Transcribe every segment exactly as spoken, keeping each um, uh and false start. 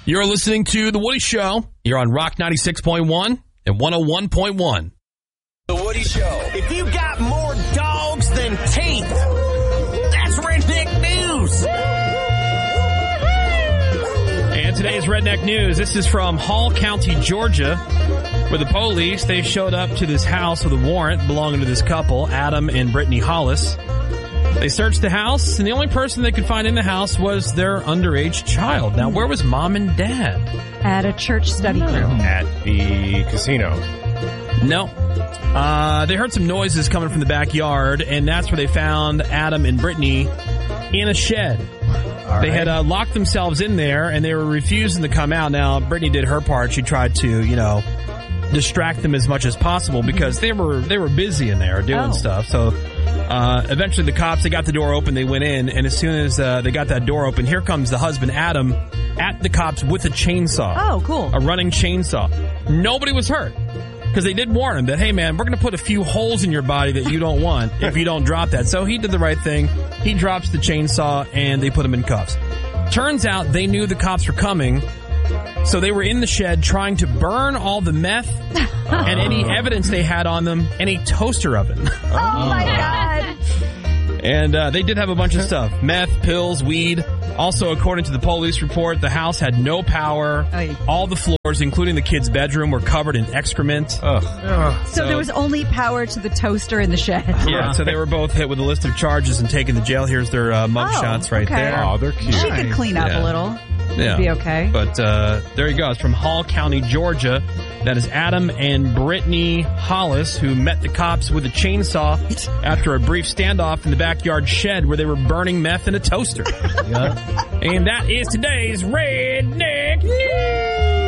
You're listening to The Woody Show. You're on Rock ninety-six point one and one oh one point one. The Woody Show. If you got more dogs than teeth, that's Redneck News. And today's Redneck News, this is from Hall County, Georgia, where the police, they showed up to this house with a warrant belonging to this couple, Adam and Brittany Hollis. They searched the house, and the only person they could find in the house was their underage child. Now, where was mom and dad? At a church study group. At the casino. No. Uh, they heard some noises coming from the backyard, and that's where they found Adam and Brittany in a shed. All they right. had uh, locked themselves in there, and they were refusing to come out. Now, Brittany did her part. She tried to, you know, distract them as much as possible because they were they were busy in there doing Oh. stuff. So uh, eventually the cops, they got the door open, they went in, and as soon as uh, they got that door open, here comes the husband, Adam, at the cops with a chainsaw. Oh, cool. A running chainsaw. Nobody was hurt. Because they did warn him that, hey, man, we're going to put a few holes in your body that you don't want if you don't drop that. So he did the right thing. He drops the chainsaw, and they put him in cuffs. Turns out they knew the cops were coming, so they were in the shed trying to burn all the meth and any evidence they had on them and a toaster oven. Oh, my God. And uh, they did have a bunch of stuff. Meth, pills, weed. Also, according to the police report, the house had no power. Aye. All the floors, including the kids' bedroom, were covered in excrement. Ugh. So, So- there was only power to the toaster in the shed. Yeah, so they were both hit with a list of charges and taken to jail. Here's their uh, mug Oh, shots right okay. there. Oh, they're cute. She could clean up Yeah. a little. Yeah. Be okay. But uh, there you go. It's from Hall County, Georgia. That is Adam and Brittany Hollis, who met the cops with a chainsaw after a brief standoff in the backyard shed where they were burning meth in a toaster. And that is today's Redneck News.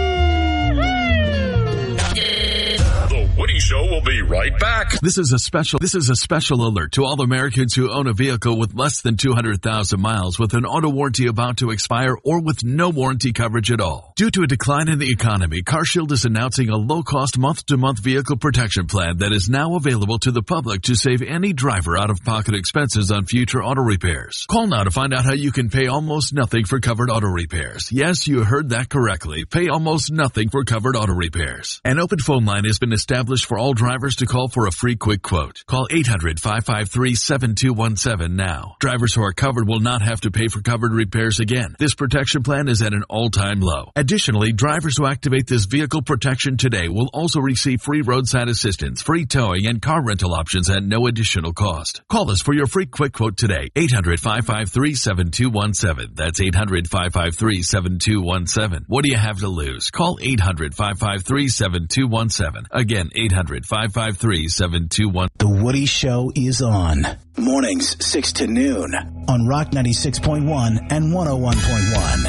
The Woody Show will be right back. This is a special, this is a special alert to all Americans who own a vehicle with less than two hundred thousand miles with an auto warranty about to expire or with no warranty coverage at all. Due to a decline in the economy, CarShield is announcing a low-cost month-to-month vehicle protection plan that is now available to the public to save any driver out-of-pocket expenses on future auto repairs. Call now to find out how you can pay almost nothing for covered auto repairs. Yes, you heard that correctly. Pay almost nothing for covered auto repairs. An open phone line has been established for all drivers to call for a free quick quote. Call eight hundred, five five three, seven two one seven now. Drivers who are covered will not have to pay for covered repairs again. This protection plan is at an all-time low. Additionally, drivers who activate this vehicle protection today will also receive free roadside assistance, free towing, and car rental options at no additional cost. Call us for your free quick quote today. eight hundred, five five three, seven two one seven. That's eight hundred, five five three, seven two one seven. What do you have to lose? Call eight hundred, five five three, seven two one seven. Again, eight hundred, five five three, seven two one seven. The Woody Show is on. Mornings, six to noon on Rock ninety-six point one and one oh one point one.